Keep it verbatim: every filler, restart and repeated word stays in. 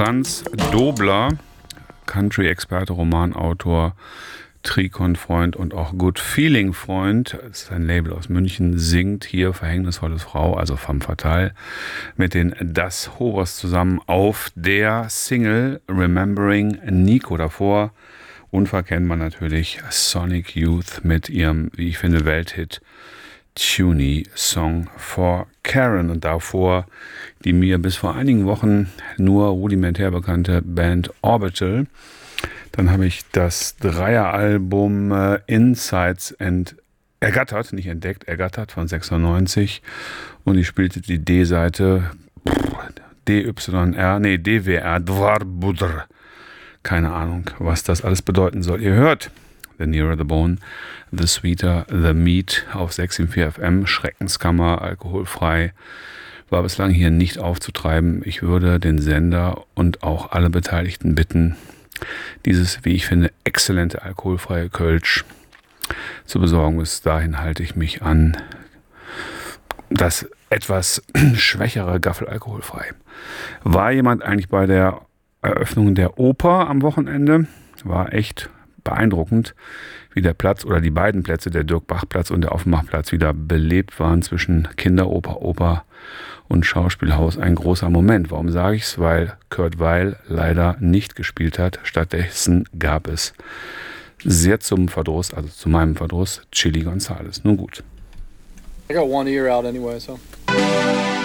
Franz Dobler, Country-Experte, Romanautor, Trikon-Freund und auch Good Feeling-Freund, das ist ein Label aus München, singt hier Verhängnisvolle Frau, also Femme Fatale, mit den Das Horrors zusammen auf der Single Remembering Nico. Davor unverkennbar natürlich Sonic Youth mit ihrem, wie ich finde, Welthit Tuny Song for Karen, und davor die mir bis vor einigen Wochen nur rudimentär bekannte Band Orbital. Dann habe ich das Dreieralbum äh, Insights and ergattert, nicht entdeckt, ergattert von sechsundneunzig, und ich spielte die D-Seite D Y R, nee, D W R, Dwarbudr. Keine Ahnung, was das alles bedeuten soll. Ihr hört The Nearer the Bone, The Sweeter the Meat auf sechs Komma vier F M, Schreckenskammer, alkoholfrei. War bislang hier nicht aufzutreiben. Ich würde den Sender und auch alle Beteiligten bitten, dieses, wie ich finde, exzellente alkoholfreie Kölsch zu besorgen. Bis dahin halte ich mich an das etwas schwächere Gaffel alkoholfrei. War jemand eigentlich bei der Eröffnung der Oper am Wochenende? War echt beeindruckend, wie der Platz oder die beiden Plätze, der Dirk-Bach-Platz und der Offenbach-Platz, wieder belebt waren zwischen Kinderoper, Oper und Schauspielhaus. Ein großer Moment. Warum sage ich es? Weil Kurt Weill leider nicht gespielt hat. Stattdessen gab es sehr zum Verdruss, also zu meinem Verdruss, Chili Gonzales. Nun gut. I got one ear out anyway, so...